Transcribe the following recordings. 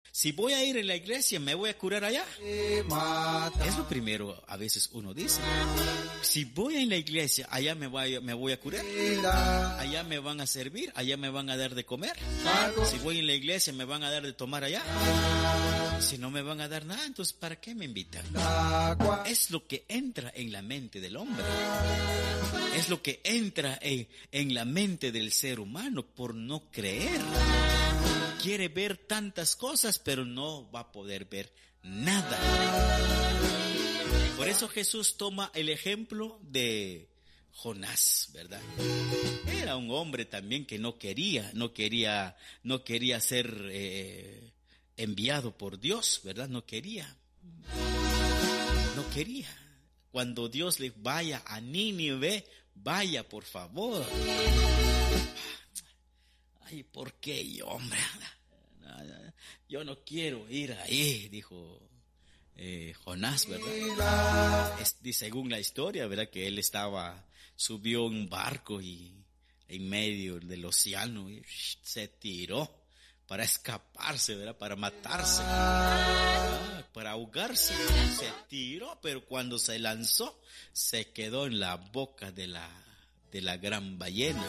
Si voy a ir a la iglesia, ¿me voy a curar allá? Es lo primero, a veces uno dice. Si voy a la iglesia, allá me voy a curar. Allá me van a servir, allá me van a dar de comer. Si voy a la iglesia, me van a dar de tomar allá. Si no me van a dar nada, entonces ¿para qué me invitan? Es lo que entra en la mente del hombre. Es lo que entra en la mente del ser humano por no creer. Quiere ver tantas cosas, pero no va a poder ver nada. Por eso Jesús toma el ejemplo de Jonás, ¿verdad? Era un hombre también que no quería ser enviado por Dios, ¿verdad? No quería. Cuando Dios le vaya a Nínive, vaya por favor. Ay, ¿por qué yo, hombre? Yo no quiero ir ahí, dijo Jonás, ¿verdad? Según la historia, ¿verdad? Que él subió un barco y en medio del océano y se tiró para escaparse, ¿verdad? Para matarse, para ahogarse. Se tiró, pero cuando se lanzó, se quedó en la boca de la gran ballena.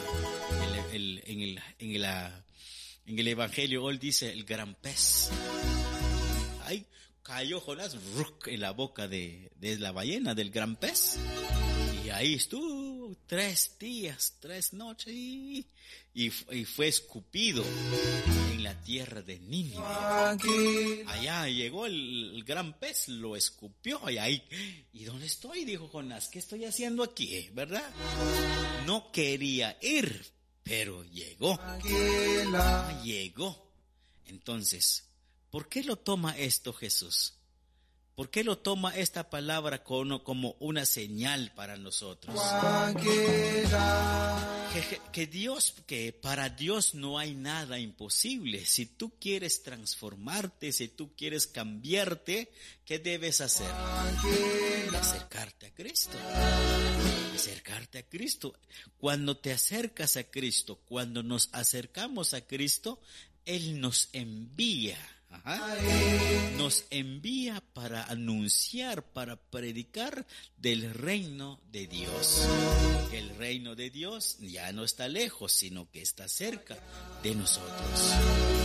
En el Evangelio hoy dice el gran pez. Ahí cayó Jonás en la boca de la ballena, del gran pez. Y ahí estuvo 3 días, 3 noches y fue escupido en la tierra de Nínive. Allá llegó el gran pez, lo escupió y ahí. ¿Y dónde estoy? Dijo Jonás. ¿Qué estoy haciendo aquí? ¿Verdad? No quería ir, pero llegó. Llegó. Entonces, ¿por qué lo toma esto Jesús? ¿Por qué lo toma esta palabra como una señal para nosotros? Que para Dios no hay nada imposible. Si tú quieres transformarte, si tú quieres cambiarte, ¿qué debes hacer? Acercarte a Cristo. Acercarte a Cristo. Cuando te acercas a Cristo, cuando nos acercamos a Cristo, Él nos envía. Nos envía para anunciar, para predicar del reino de Dios. El reino de Dios ya no está lejos, sino que está cerca de nosotros.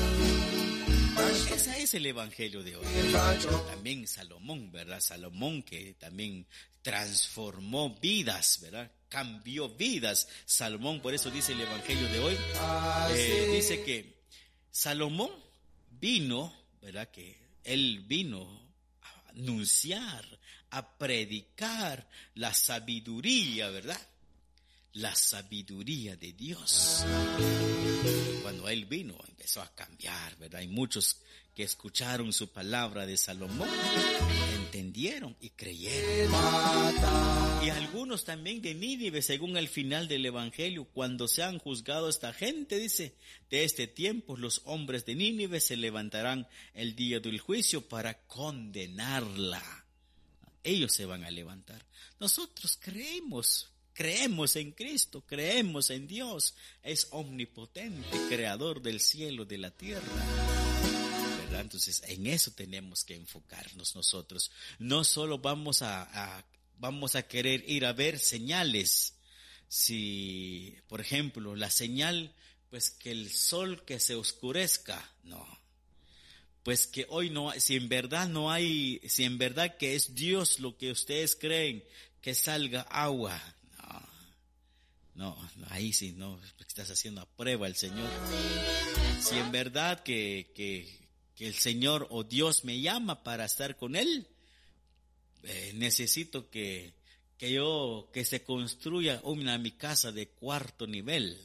Ese es el evangelio de hoy. También Salomón, ¿verdad? Salomón que también transformó vidas, ¿verdad? Cambió vidas. Salomón, por eso dice el evangelio de hoy, dice que Salomón vino, ¿verdad? Que él vino a anunciar, a predicar la sabiduría, ¿verdad? La sabiduría de Dios. Cuando él vino, empezó a cambiar, ¿verdad? Hay muchos que escucharon su palabra de Salomón, entendieron y creyeron. Y algunos también de Nínive, según el final del evangelio, cuando se han juzgado esta gente, dice, de este tiempo los hombres de Nínive se levantarán el día del juicio para condenarla. Ellos se van a levantar. Nosotros creemos en Cristo, creemos en Dios. Es omnipotente, creador del cielo, de la tierra. ¿Verdad? Entonces, en eso tenemos que enfocarnos nosotros. No solo vamos a querer ir a ver señales. Si, por ejemplo, la señal, pues que el sol que se oscurezca, no. Pues que hoy no hay, si en verdad que es Dios lo que ustedes creen, que salga agua. No, ahí sí, no, estás haciendo a prueba al Señor. Si en verdad que el Señor o Dios me llama para estar con Él, necesito que se construya mi casa de 4º nivel.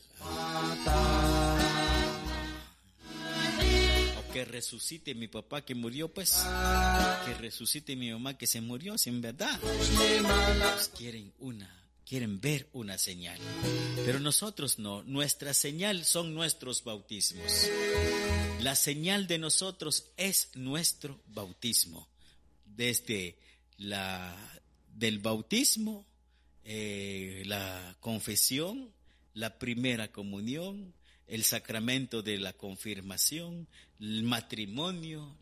O que resucite mi papá que murió, pues. Que resucite mi mamá que se murió, si en verdad. Ellos quieren ver una señal. Pero nosotros no. Nuestra señal son nuestros bautismos. La señal de nosotros es nuestro bautismo. Desde del bautismo, la confesión, la primera comunión, el sacramento de la confirmación, el matrimonio,